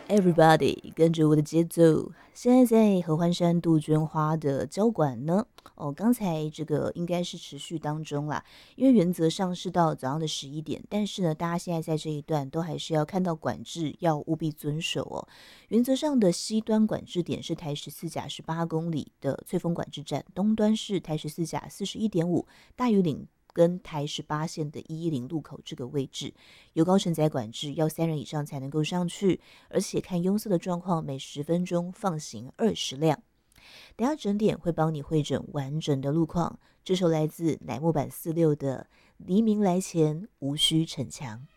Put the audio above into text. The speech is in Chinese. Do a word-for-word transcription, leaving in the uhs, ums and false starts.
Everybody，跟着我的节奏。现在在合欢山杜鹃花的交馆呢，哦，刚才这个应该是持续当中啦，因为原则上是到早上的十一点，但是呢，大家现在在这一段都还是要看到管制，要务必遵守哦。原则上的西端管制点是台十四甲十八公里的翠峰管制站，东端是台十四甲四十一点五大屿岭。跟台十八线的一一零路口这个位置，有高承载管制，要三人以上才能够上去，而且看拥塞的状况，每十分钟放行二十辆。等下整点会帮你会诊完整的路况。这首来自乃木坂四六的《黎明来前无需逞强》。